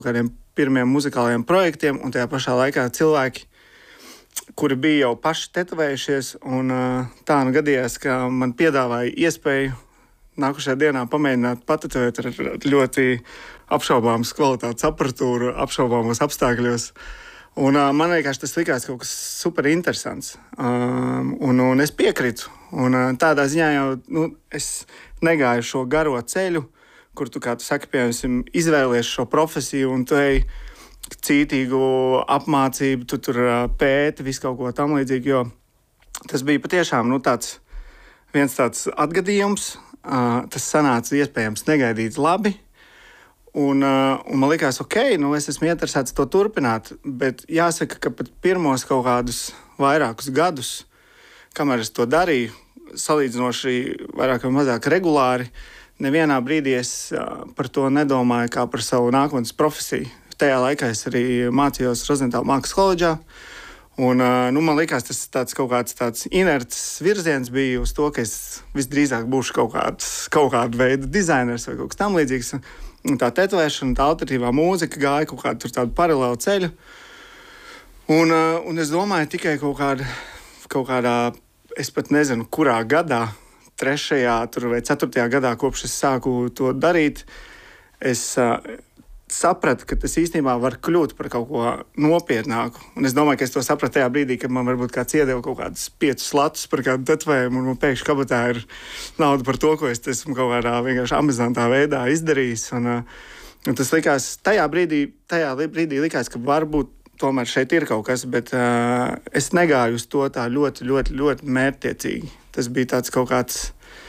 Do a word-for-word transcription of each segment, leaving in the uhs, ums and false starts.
kādiem pirmiem muzikāliem projektiem, un tajā pašā laikā cilvēki, kuri bija jau paši tetovējušies, un tā nu gadījās, ka man piedāvāja iespēju nākušajā dienā pamēģināt patetovēt ar ļoti apšaubāmas kvalitātes aparatūru, apšaubāmos apstākļos. Un uh, man vienkārši tas likās kaut kas super interesants, um, un, un es piekritu. Un uh, tādā ziņā jau nu, es negāju šo garo ceļu, kur tu, kā tu saki, piemēram, izvēlies šo profesiju un tu ej cītīgu apmācību, tu tur uh, pēti, visu kaut ko tam līdzīgu, jo tas bija patiešām nu, tāds, viens tāds atgadījums, uh, tas sanāca iespējams negaidīt labi, un, uh, un man likās, ok, nu es esmu interesēts to turpināt, bet jāsaka, ka pat pirmos kaut kādus vairākus gadus, kamēr es to darīju, salīdzinoši vairāk vai mazāk regulāri, nevienā brīdī es uh, par to nedomāju kā par savu nākotnes profesiju. Tajā laikā es arī mācījos Rozentāla mākslas koledžā, un uh, nu, man likās, tas tāds kaut kāds tāds inerts virziens bija uz to, ka es visdrīzāk būšu kaut kāds, kaut kāda veida dizainers vai kaut kas tam līdzīgs. Un tā tetovēšana, tā alternatīvā mūzika gāja kaut kādu tur tādu paralēlu ceļu, un, uh, un es domāju tikai kaut kādā, kaut kādā, es pat nezinu, kurā gadā, trešajā tur vai ceturtajā gadā, kopš es sāku to darīt, es uh, sapratu, ka tas īstenībā var kļūt par kaut ko nopietnāku. Un es domāju, ka es to sapratu tajā brīdī, kad man varbūt kāds iedeva kaut kādus piecus latus par kādu tetovējumu, un man pēkšņi kabatā ir nauda par to, ko es esmu kaut kādā vienkārši amizantā veidā izdarījis. Un, uh, un tas likās, tajā brīdī, tajā brīdī likās, ka varbūt tomēr šeit ir kaut kas, bet uh, es negāju uz to tā ļoti, ļoti, ļoti mērķtiecīgi. Tas bija tāds kaut kāds,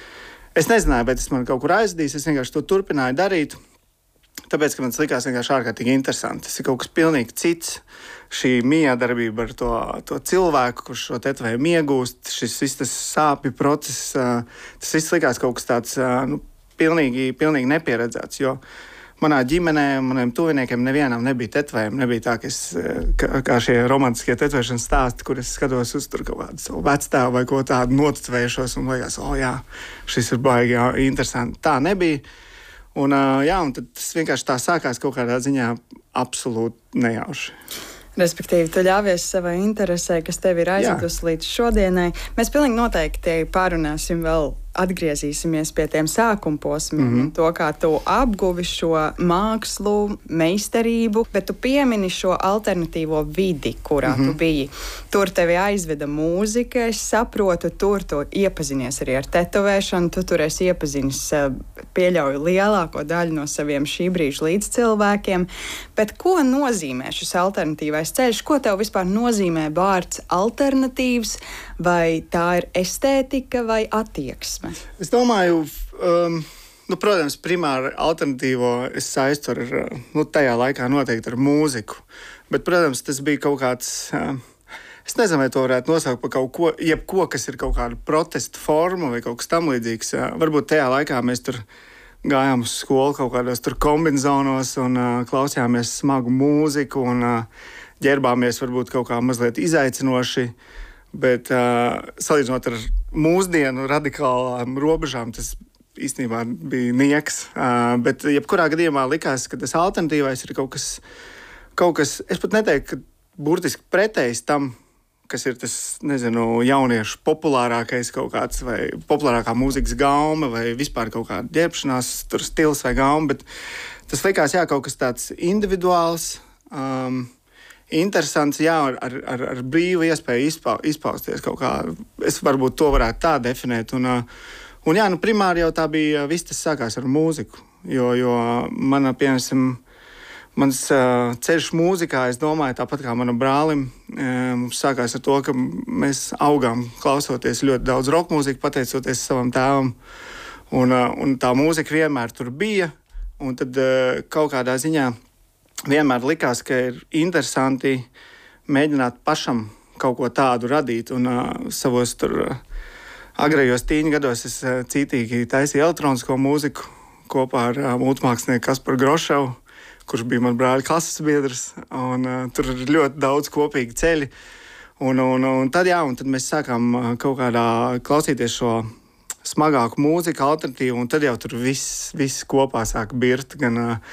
es nezināju, bet tas man kaut kur aizdīs, es vienkārši to turpināju darīt, tāpēc, ka man tas likās vienkārši ārkārtīgi interesanti. Tas ir kaut kas pilnīgi cits, šī miedarbība ar to, to cilvēku, kurš šo tetovējumu iegūst, šis viss tas sāpju process, uh, tas viss likās kaut kas tāds uh, nu, pilnīgi, pilnīgi nepieredzēts, jo manā ģimenē, maniem tuviniekiem nevienam nebija tetovējumi. Nebija tā, ka es, kā, kā šie romantiskie tetovēšanas stāsti, kur es skatos uz tur kaut kādu savu vecstāvu vai ko tādu notetovējušos un liekas, o jā, šis ir baigi jā, interesanti. Tā nebija. Un, jā, un tad tas vienkārši tā sākās kaut kādā ziņā absolūti nejauši. Respektīvi, tu ļāvies savai interesē, kas tevi ir aizvedusi līdz šodienai. Mēs pilnīgi noteikti pārunāsim vēl, atgriezīsimies pie tiem sākuma posmiem, mm-hmm. to, kā tu apguvi šo mākslu, meistarību, bet tu piemini šo alternatīvo vidi, kurā mm-hmm. tu biji. Tur tevi aizveda mūzika, es saprotu, tur tu iepazinies arī ar tetovēšanu, tu tur esi iepazinis, pieļauju, lielāko daļu no saviem šī brīža līdzcilvēkiem, bet ko nozīmē šis alternatīvais ceļš? Ko tev vispār nozīmē vārds alternatīvs, vai tā ir estētika vai attieksme? Es domāju, um, nu, protams, primāri alternatīvo es saistu ar, nu, tajā laikā noteikti ar mūziku, bet, protams, tas bija kaut kāds, uh, es nezinu, vai to varētu nosaukt par kaut ko, jebko, kas ir kaut kāda protesta forma vai kaut kas tam līdzīgs. Uh, varbūt tajā laikā mēs tur gājām uz skolu kaut kādos tur kombinzonos un uh, klausījāmies smagu mūziku un uh, ģērbāmies varbūt kaut kā mazliet izaicinoši. Bet uh, salīdzinot ar mūsdienu radikālām robežām, tas īstenībā bija nieks. Uh, bet jebkurā gadījumā likās, ka tas alternatīvais ir kaut kas, kaut kas, es pat neteiktu, ka burtiski pretējs tam, kas ir tas, nezinu, jauniešu populārākais kaut kāds vai populārākā mūzikas gauma vai vispār kaut kāda ģērbšanās, tur stils vai gauma, bet tas likās, jā, kaut kas tāds individuāls, um, interesants, jā, ar, ar, ar brīvu iespēju izpau, izpausties kaut kā. Es varbūt to varētu tā definēt. Un, un jā, nu primāri jau tā bija, viss tas sākās ar mūziku. Jo, jo mana, piemēram, mans uh, ceļš mūzikā, es domāju, tāpat kā manam brālim, uh, mums sākās ar to, ka mēs augām klausoties ļoti daudz rock mūziku, pateicoties savam tēvam. Un, uh, un tā mūzika vienmēr tur bija. Un tad uh, kaut kādā ziņā vienmēr likās, ka ir interesanti mēģināt pašam kaut ko tādu radīt. Un uh, savos tur uh, agrējos tīņu gados es uh, cītīgi taisīju elektronisko mūziku kopā ar uh, multimākslinieku Kasparu Groševu, kurš bija man brāļa klases biedrs. Un, uh, tur ir ļoti daudz kopīgi ceļi. Un, un, un, tad, jā, un tad mēs sākām uh, kaut kādā klausīties šo smagāku mūziku, alternatīvu, un tad jau tur viss, viss kopā sāk birt. Gan, uh,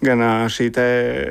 gan šī te